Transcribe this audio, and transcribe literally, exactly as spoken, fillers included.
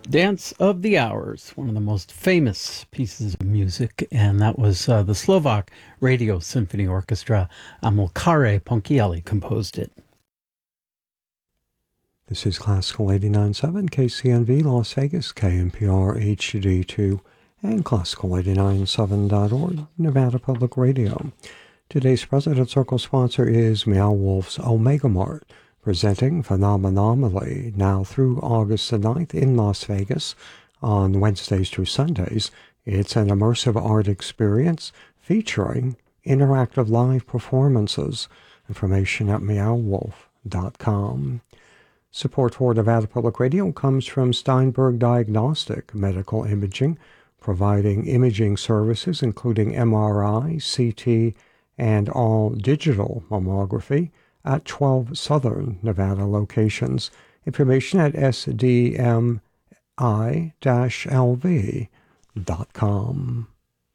Dance of the Hours, one of the most famous pieces of music, and that was uh, the Slovak Radio Symphony Orchestra. Amilcare Ponchielli composed it. This is Classical eighty-nine point seven, K C N V Las Vegas, K N P R H D two, and Classical eighty-nine point seven dot org, Nevada Public Radio. Today's President Circle sponsor is Meow Wolf's Omega Mart, presenting Phenomenomally now through August the ninth in Las Vegas on Wednesdays through Sundays. It's an immersive art experience featuring interactive live performances. Information at meow wolf dot com. Support for Nevada Public Radio comes from Steinberg Diagnostic Medical Imaging, providing imaging services including M R I, C T, and all digital mammography at twelve Southern Nevada locations. Information at S D M I L V dot com.